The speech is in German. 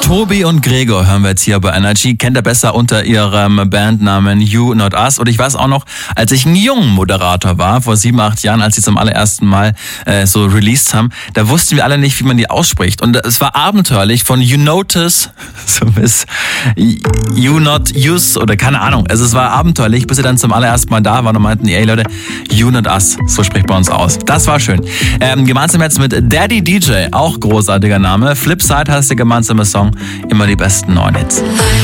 Tobi und Gregor hören wir jetzt hier bei Energy. Kennt ihr besser unter ihrem Bandnamen You Not Us. Und ich weiß auch noch, als ich ein junger Moderator war, vor 7, 8 Jahren, als sie zum allerersten Mal so released haben, da wussten wir alle nicht, wie man die ausspricht. Und es war abenteuerlich von You Notice so bis You Not Use oder keine Ahnung. Also es war abenteuerlich, bis sie dann zum allerersten Mal da waren und meinten, ey Leute, You Not Us, so spricht bei uns aus. Das war schön. Gemeinsam jetzt mit Daddy DJ, auch großartiger Name. Flipside heißt der gemeinsame Song. Immer die besten neuen Hits.